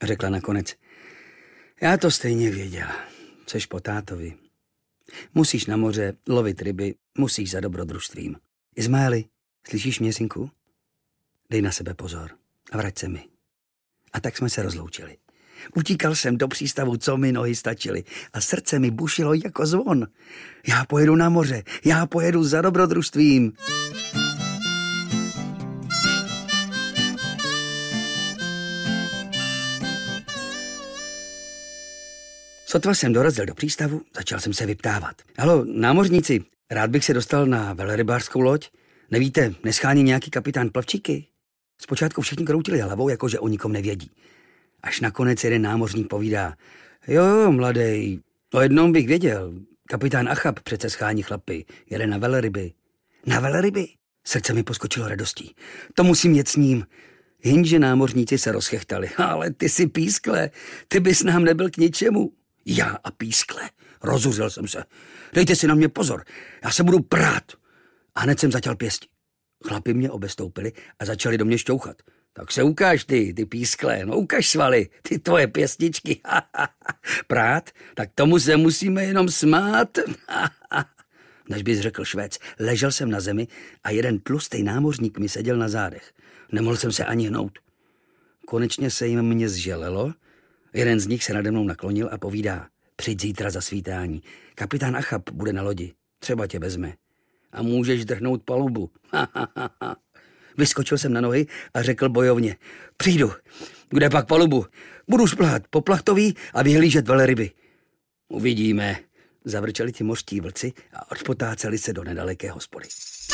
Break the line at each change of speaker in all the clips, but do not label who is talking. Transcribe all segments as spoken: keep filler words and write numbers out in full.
řekla nakonec. Já to stejně věděla. Jseš po tátovi. Musíš na moře lovit ryby, musíš za dobrodružstvím. Ismaeli, slyšíš mě, synku? Dej na sebe pozor a vrať se mi. A tak jsme se rozloučili. Utíkal jsem do přístavu, co mi nohy stačily a srdce mi bušilo jako zvon. Já pojedu na moře, já pojedu za dobrodružstvím. Sotva jsem dorazil do přístavu, začal jsem se vyptávat. Halo, námořníci, rád bych se dostal na velrybářskou loď. Nevíte, neschání nějaký kapitán plavčíky? Zpočátku všichni kroutili hlavou, jakože o nikom nevědí. Až nakonec jeden námořník povídá, jo, mladej, o jednom bych věděl, kapitán Achab přece schání chlapy, jede na velryby. Na velryby? Srdce mi poskočilo radostí. To musím jet s ním. Jenže námořníci se rozchechtali. Ale ty si pískle, ty bys nám nebyl k ničemu. Já a pískle. Rozuřil jsem se. Dejte si na mě pozor, já se budu prát. A hned jsem začal pěsti. Chlapi mě obestoupili a začali do mě šťouchat. Tak se ukáž ty, ty pískle, no ukaž svaly, ty tvoje pěstičky. Prát? Tak tomu se musíme jenom smát. Než bys řekl Švéc, ležel jsem na zemi a jeden tlustý námořník mi seděl na zádech. Nemohl jsem se ani hnout. Konečně se jim mě zželelo. Jeden z nich se nade mnou naklonil a povídá, přijď zítra za svítání. Kapitán Achab bude na lodi, třeba tě vezme. A můžeš drhnout palubu. Vyskočil jsem na nohy a řekl bojovně, přijdu, kde pak palubu? Budu šplhat po plachtový a vyhlížet velryby. Uvidíme, zavrčeli ti mořští vlci a odpotáceli se do nedaleké hospody.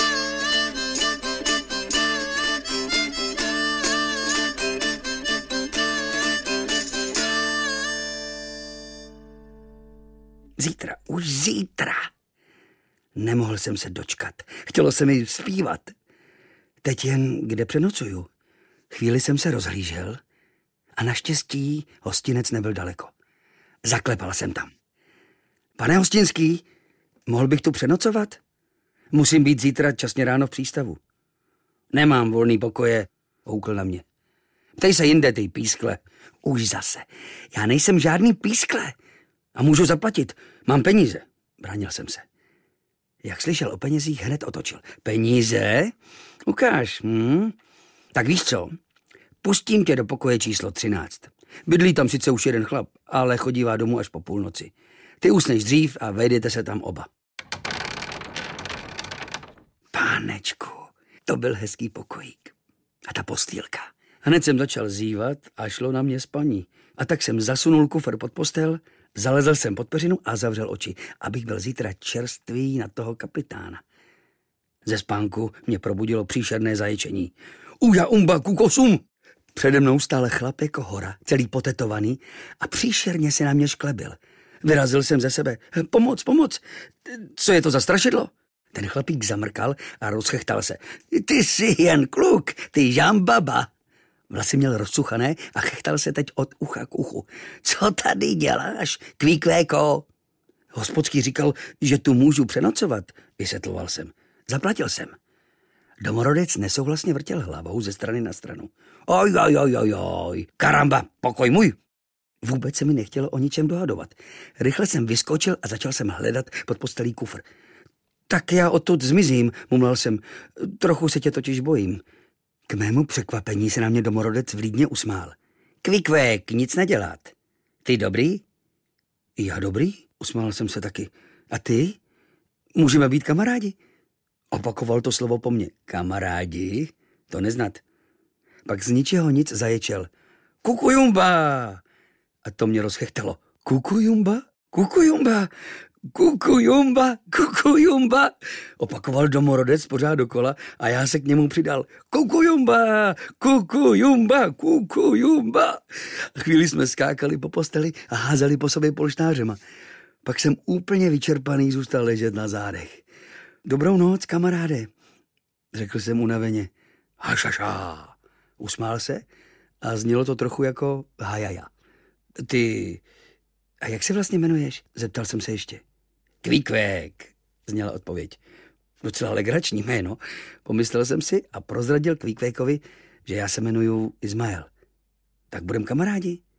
Zítra, už zítra. Nemohl jsem se dočkat. Chtělo se mi zpívat. Teď jen kde přenocuju. Chvíli jsem se rozhlížel a naštěstí hostinec nebyl daleko. Zaklepal jsem tam. Pane hostinský, mohl bych tu přenocovat? Musím být zítra časně ráno v přístavu. Nemám volný pokoje, houkl na mě. Ptej se jinde, ty pískle. Už zase. Já nejsem žádný pískle. A můžu zaplatit. Mám peníze. Bránil jsem se. Jak slyšel o penězích, hned otočil. Peníze? Ukáž. Hm? Tak víš co? Pustím tě do pokoje číslo třináct. Bydlí tam sice už jeden chlap, ale chodívá domů až po půlnoci. Ty usneš dřív a vejdete se tam oba. Pánečku, to byl hezký pokojík. A ta postýlka. Hned jsem začal zívat a šlo na mě spaní. A tak jsem zasunul kufr pod postel, zalezl jsem pod peřinu a zavřel oči, abych byl zítra čerstvý na toho kapitána. Ze spánku mě probudilo příšerné zaječení. Uja umba kukosum! Přede mnou stál chlap jako hora, celý potetovaný a příšerně se na mě šklebil. Vyrazil jsem ze sebe. Pomoc, pomoc! Co je to za strašidlo? Ten chlapík zamrkal a rozchechtal se. Ty jsi jen kluk, ty žambaba. Vlasy měl rozsuchané a chechtal se teď od ucha k uchu. Co tady děláš, kvíkvéko? Hospodský říkal, že tu můžu přenocovat, vysvětloval jsem. Zaplatil jsem. Domorodec nesouhlasně vrtěl hlavou ze strany na stranu. Oj, oj, oj, oj, oj, karamba, pokoj můj. Vůbec se mi nechtělo o ničem dohadovat. Rychle jsem vyskočil a začal jsem hledat pod postelí kufr. Tak já odtud zmizím, mumlal jsem. Trochu se tě totiž bojím. K mému překvapení se na mě domorodec vlídně usmál. Kvikvék, nic nedělat. Ty dobrý? Já dobrý? Usmál jsem se taky. A ty? Můžeme být kamarádi? Opakoval to slovo po mně. Kamarádi? To neznat. Pak z ničeho nic zaječel. Kukujumba! A to mě rozchechtalo. Kukujumba? Kukujumba! Kukujumba, kukujumba, opakoval domorodec pořád dokola a já se k němu přidal. Kukujumba, kukujumba, kukujumba. Chvíli jsme skákali po posteli a házeli po sobě polštářema. Pak jsem úplně vyčerpaný zůstal ležet na zádech. Dobrou noc, kamaráde, řekl jsem unaveně. Hašaša, usmál se a znělo to trochu jako hajaja. Ty, a jak se vlastně jmenuješ? Zeptal jsem se ještě. Kvíkvék, zněla odpověď. Docela legrační jméno. Pomyslel jsem si a prozradil Kvíkvékovi, že já se jmenuju Ismael. Tak budem kamarádi?